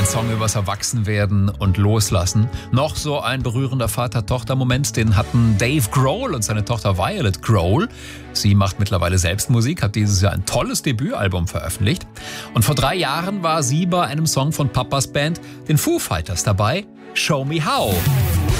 Song übers Erwachsenwerden und Loslassen. Noch so ein berührender Vater-Tochter-Moment, den hatten Dave Grohl und seine Tochter Violet Grohl. Sie macht mittlerweile selbst Musik, hat dieses Jahr ein tolles Debütalbum veröffentlicht. Und vor 3 Jahren war sie bei einem Song von Papas Band, den Foo Fighters, dabei. Show Me How.